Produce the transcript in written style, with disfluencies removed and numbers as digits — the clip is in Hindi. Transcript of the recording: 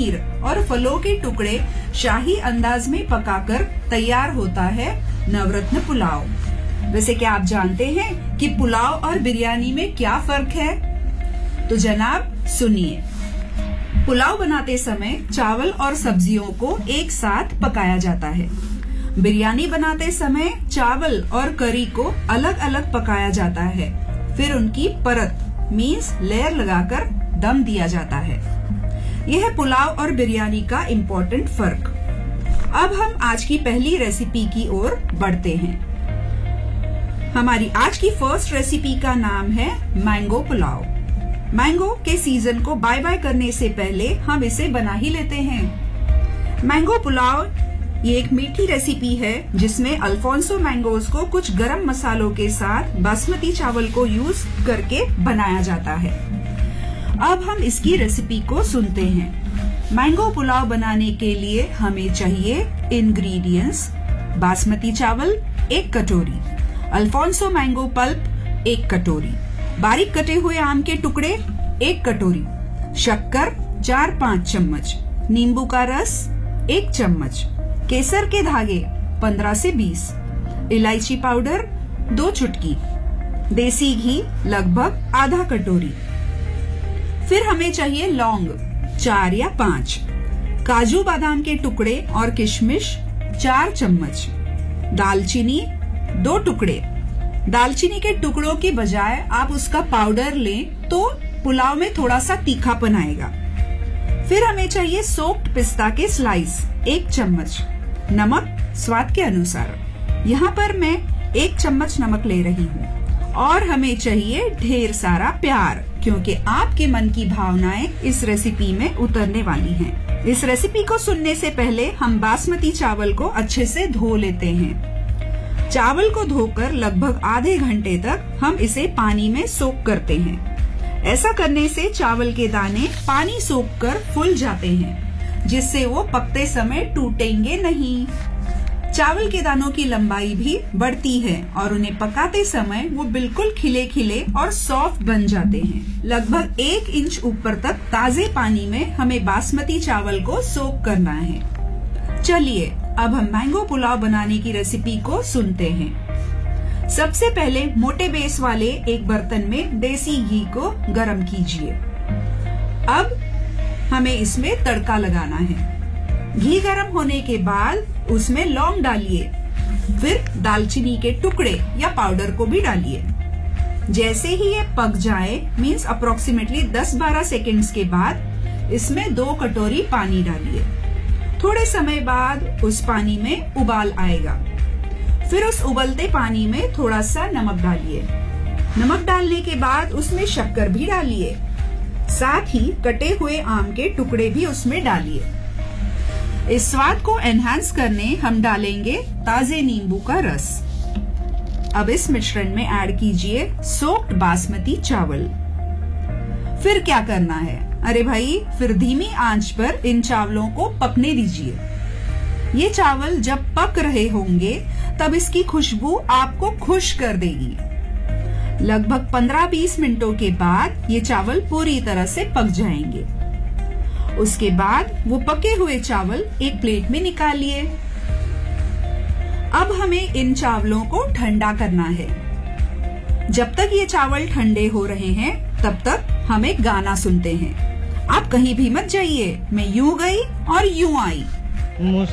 पनीर और फलों के टुकड़े शाही अंदाज में पकाकर तैयार होता है नवरत्न पुलाव। वैसे क्या आप जानते हैं कि पुलाव और बिरयानी में क्या फर्क है? तो जनाब सुनिए। पुलाव बनाते समय चावल और सब्जियों को एक साथ पकाया जाता है। बिरयानी बनाते समय चावल और करी को अलग अलग पकाया जाता है, फिर उनकी परत मीन्स लेयर लगाकर दम दिया जाता है। यह है पुलाव और बिरयानी का इम्पोर्टेंट फर्क। अब हम आज की पहली रेसिपी की ओर बढ़ते हैं। हमारी आज की फर्स्ट रेसिपी का नाम है मैंगो पुलाव। मैंगो के सीजन को बाय बाय करने से पहले हम इसे बना ही लेते हैं। मैंगो पुलाव ये एक मीठी रेसिपी है जिसमें अल्फोंसो मैंगोज को कुछ गरम मसालों के साथ बासमती चावल को यूज करके बनाया जाता है। अब हम इसकी रेसिपी को सुनते हैं। मैंगो पुलाव बनाने के लिए हमें चाहिए इंग्रेडिएंट्स: बासमती चावल 1 कटोरी, अल्फोंसो मैंगो पल्प 1 कटोरी, बारीक कटे हुए आम के टुकड़े 1 कटोरी, शक्कर 4-5 चम्मच, नींबू का रस 1 चम्मच, केसर के धागे 15 से 20, इलायची पाउडर 2 चुटकी, देसी घी लगभग आधा कटोरी। फिर हमें चाहिए लौंग 4 या 5, काजू बादाम के टुकड़े और किशमिश 4 चम्मच, दालचीनी 2 टुकड़े। दालचीनी के टुकड़ों के बजाय आप उसका पाउडर लें तो पुलाव में थोड़ा सा तीखापन आएगा। फिर हमें चाहिए सोक्ड पिस्ता के स्लाइस 1 चम्मच, नमक स्वाद के अनुसार। यहाँ पर मैं 1 चम्मच नमक ले रही हूँ। और हमें चाहिए ढेर सारा प्यार, क्योंकि आपके मन की भावनाएं इस रेसिपी में उतरने वाली हैं। इस रेसिपी को सुनने से पहले हम बासमती चावल को अच्छे से धो लेते हैं। चावल को धोकर लगभग आधे घंटे तक हम इसे पानी में सोक करते हैं। ऐसा करने से चावल के दाने पानी सोखकर फूल जाते हैं, जिससे वो पकते समय टूटेंगे नहीं। चावल के दानों की लंबाई भी बढ़ती है और उन्हें पकाते समय वो बिल्कुल खिले खिले और सॉफ्ट बन जाते हैं। लगभग 1 इंच ऊपर तक ताजे पानी में हमें बासमती चावल को सोक करना है। चलिए अब हम मैंगो पुलाव बनाने की रेसिपी को सुनते हैं। सबसे पहले मोटे बेस वाले एक बर्तन में देसी घी को गरम कीजिए। अब हमें इसमें तड़का लगाना है। घी गरम होने के बाद उसमें लौंग डालिए, फिर दालचीनी के टुकड़े या पाउडर को भी डालिए। जैसे ही ये पक जाए मीन्स अप्रोक्सीमेटली 10-12 सेकेंड्स के बाद इसमें 2 कटोरी पानी डालिए। थोड़े समय बाद उस पानी में उबाल आएगा। फिर उस उबलते पानी में थोड़ा सा नमक डालिए। नमक डालने के बाद उसमें शक्कर भी डालिए। साथ ही कटे हुए आम के टुकड़े भी उसमें डालिए। इस स्वाद को एनहांस करने हम डालेंगे ताजे नींबू का रस। अब इस मिश्रण में ऐड कीजिए सोक्ड बासमती चावल। फिर क्या करना है? अरे भाई, फिर धीमी आंच पर इन चावलों को पकने दीजिए। ये चावल जब पक रहे होंगे तब इसकी खुशबू आपको खुश कर देगी। लगभग 15-20 मिनटों के बाद ये चावल पूरी तरह से पक जाएंगे। उसके बाद वो पके हुए चावल एक प्लेट में निकालिए। अब हमें इन चावलों को ठंडा करना है। जब तक ये चावल ठंडे हो रहे हैं तब तक हम एक गाना सुनते हैं। आप कहीं भी मत जाइए, मैं यूं गई और यूं आई।